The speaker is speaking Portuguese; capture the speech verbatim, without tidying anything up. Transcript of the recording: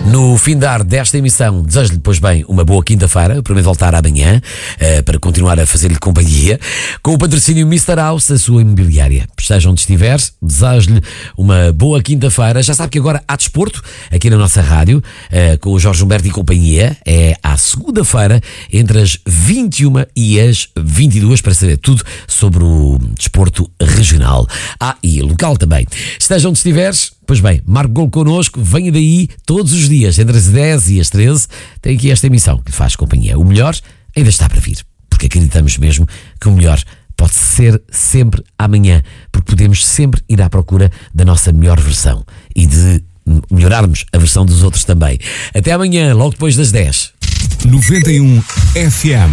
No findar desta emissão, desejo-lhe, pois bem, uma boa quinta-feira. Prometo voltar amanhã uh, para continuar a fazer-lhe companhia com o patrocínio mister House, a sua imobiliária. Esteja onde estiver, desejo-lhe uma boa quinta-feira. Já sabe que agora há desporto aqui na nossa rádio, uh, com o Jorge Humberto e companhia. É à segunda-feira, entre as vinte e uma e as vinte e duas, para saber tudo sobre o desporto regional. Ah, e local também. Esteja onde estiveres, pois bem, marque gol connosco, venha daí todos os dias, entre as dez e as treze, tem aqui esta emissão que lhe faz companhia. O melhor ainda está para vir, porque acreditamos mesmo que o melhor pode ser sempre amanhã, porque podemos sempre ir à procura da nossa melhor versão e de melhorarmos a versão dos outros também. Até amanhã, logo depois das dez. noventa e um F M